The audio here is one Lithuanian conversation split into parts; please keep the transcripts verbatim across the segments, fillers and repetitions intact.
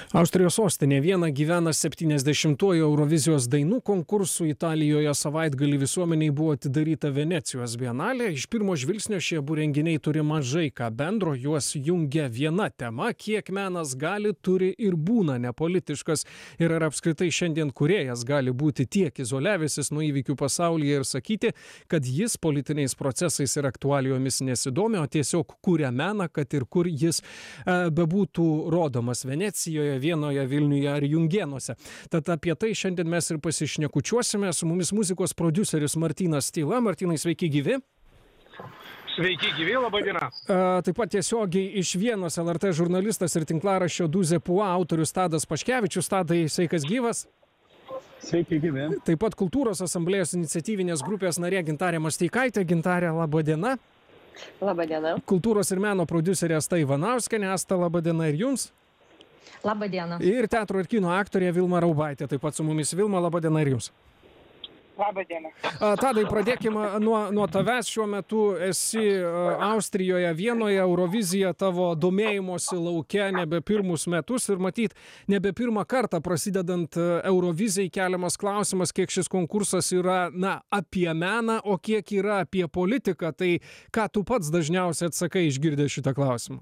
Austrijos sostinė Viena gyvena septyniasdešimtuoju Eurovizijos dainų konkursų. Italijoje savaitgalį visuomeniai buvo atidaryta Venecijos bienalė. Iš pirmo žvilgsnio šie abu renginiai turi mažai ką bendro, juos jungia viena tema, kiek menas gali, turi ir būna nepolitiškas. Ir ar apskritai šiandien kūrėjas gali būti tiek izoliavęsis nuo įvykių pasaulyje ir sakyti, kad jis politiniais procesais ir aktualijomis nesidomi, o tiesiog kuria meną, kad ir kur jis e, bebūtų rodomas Venecijoje, Vienoje, Vilniuje ar Jungėnuose. Tad apie tai šiandien mes ir pasišnekučiuosime. Su mumis muzikos prodiuseris Martynas Tyla. Martynai, sveiki gyvi. Sveiki gyvi, labai diena. Taip pat tiesiogiai iš Vienos L R T žurnalistas ir tinklaraščio Duzė Pua autorius Tadas Paškevičius. Tadai, sveikas gyvas. Sveiki gyvi. Taip pat Kultūros asamblėjos iniciatyvinės grupės narė Gintarė Masteikaitė. Gintarė, laba diena. Labą dieną. Kultūros ir meno prodiuserė Asta Ivanauskienė. Asta, laba diena ir jums. Labą dieną. Ir teatro ir kino aktorė Vilma Raubaitė. Taip pat su mumis. Vilma, laba diena ir jums. Labą dieną. Tadai, pradėkime nuo, nuo tavęs. Šiuo metu esi Austrijoje, Vienoje, Eurovizija tavo domėjimosi lauke nebe pirmus metus ir matyt, nebe pirmą kartą prasidedant Eurovizijai keliamas klausimas, kiek šis konkursas yra, na, apie meną, o kiek yra apie politiką. Tai ką tu pats dažniausiai atsakai išgirdęs šitą klausimą?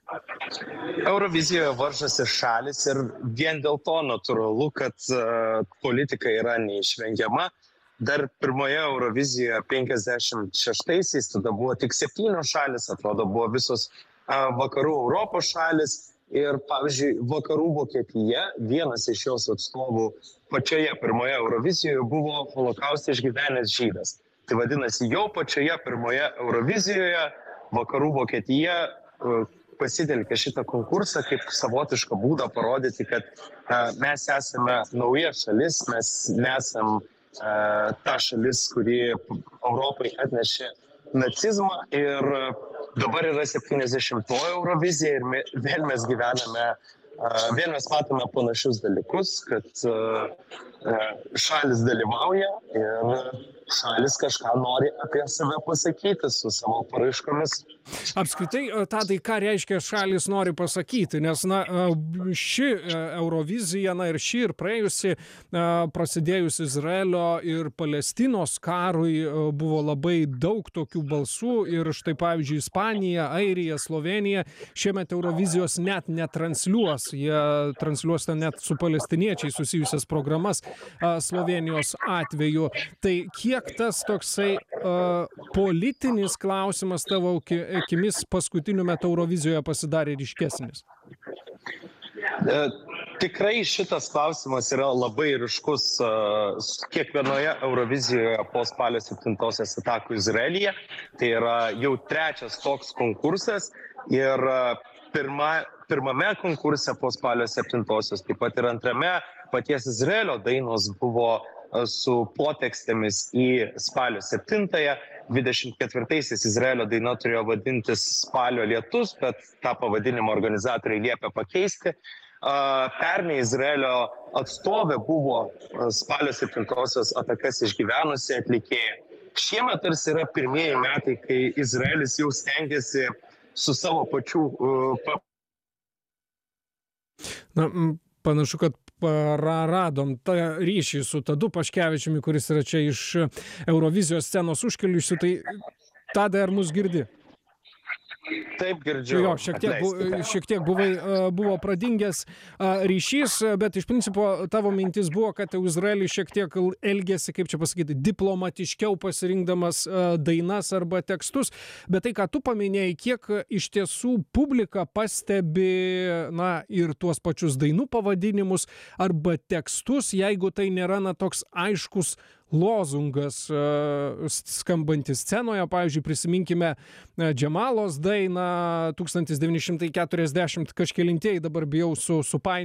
Eurovizijoje varžosi šalis ir vien dėl to natūralu, kad uh, politika yra neišvengiama. Dar pirmoje Eurovizijoje penkiasdešimt šeštaisiais tada buvo tik septynios šalis, atrodo, buvo visos uh, vakarų Europos šalis. Ir, pavyzdžiui, vakarų Vokietija, vienas iš jos atstovų pačioje pirmoje Eurovizijoje buvo holokaustą išgyvenęs žydas. Tai vadinasi, jau pačioje pirmoje Eurovizijoje vakarų Vokietija uh, pasitelkė šitą konkursą kaip savotišką būdą parodyti, kad uh, mes esame nauja šalis, mes nesam uh, ta šalis, kuri Europai atnešė nacizmą ir dabar yra septyniasdešimtoji Eurovizija ir me, vėl mes gyvename, uh, vėl mes matome panašius dalykus, kad uh, uh, šalis dalyvauja ir šalis kažką nori apie save pasakyti su savo paraiškomis. Apskritai, Tadai, ką reiškia šalis nori pasakyti, nes na, ši Eurovizija, na ir ši ir praėjusi, prasidėjus Izraelio ir Palestinos karui buvo labai daug tokių balsų ir štai pavyzdžiui Ispanija, Airija, Slovenija šiemet Eurovizijos net netransliuos, jie transliuos net su palestiniečiai susijusias programas Slovenijos atveju. Tai kiek tas toksai uh, politinis klausimas tavo akimis paskutiniu metu Eurovizijoje pasidarė ryškesnis? E, tikrai šitas klausimas yra labai ryškus uh, kiekvienoje Eurovizijoje po spalio septintosios atakų Izraelyje. Tai yra jau trečias toks konkursas ir uh, pirma, pirmame konkurse po spalio septintosios, taip pat ir antrame paties Izraelio dainos buvo su potekstėmis į spalio septintąją. dvidešimt ketvirtaisiais Izraelio daina turėjo vadintis Spalio lietus, bet tą pavadinimą organizatoriai liepė pakeisti. Pernai Izraelio atstovė buvo spalio septintosios atakas išgyvenusi atlikėja. Šiemet tarsi yra pirmieji metai, kai Izraelis jau stengiasi su savo pačių... Na, panašu, kad praradom tą ryšį su Tadu Paškevičiumi, kuris yra čia iš Eurovizijos scenos užkeliusių. Tai Tadai, ar mus girdi? Taip, girdžiu. Jo, šiek tiek, bu, šiek tiek buvai, buvo pradingęs ryšys, bet iš principo tavo mintis buvo, kad Izraelis šiek tiek elgėsi, kaip čia pasakyti, diplomatiškiau pasirinkdamas dainas arba tekstus. Bet tai, ką tu paminėjai, kiek iš tiesų publika pastebi na, ir tuos pačius dainų pavadinimus arba tekstus, jeigu tai nėra na, toks aiškus lozungas uh, skambantis scenoje. Pavyzdžiui, prisiminkime uh, Džemalos dainą tūkstantis devyni šimtai keturiasdešimt kažkelintieji, dabar bijau su, supainioti.